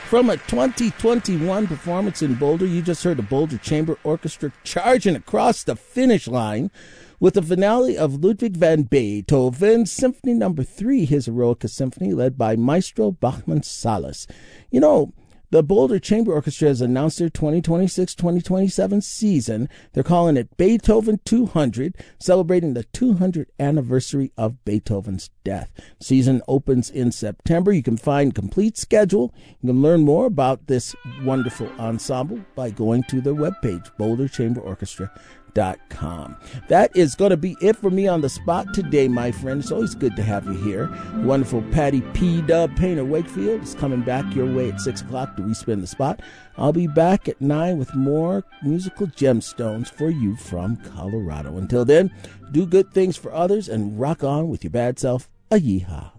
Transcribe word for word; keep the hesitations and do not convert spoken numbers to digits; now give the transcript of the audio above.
From a twenty twenty-one performance in Boulder, you just heard the Boulder Chamber Orchestra charging across the finish line with the finale of Ludwig van Beethoven's Symphony Number Three, his Eroica Symphony, led by Maestro Bachmann Salas. You know, the Boulder Chamber Orchestra has announced their twenty twenty-six twenty twenty-seven season. They're calling it Beethoven two hundred, celebrating the two hundredth anniversary of Beethoven's death. Season opens in September. You can find complete schedule. You can learn more about this wonderful ensemble by going to their webpage, boulder chamber orchestra dot com. That is going to be it for me on the spot today, my friend. It's always good to have you here. Wonderful Patty P. Dub Painter Wakefield is coming back your way at six o'clock to respin the spot. I'll be back at nine with more musical gemstones for you from Colorado. Until then, do good things for others and rock on with your bad self. A yeehaw.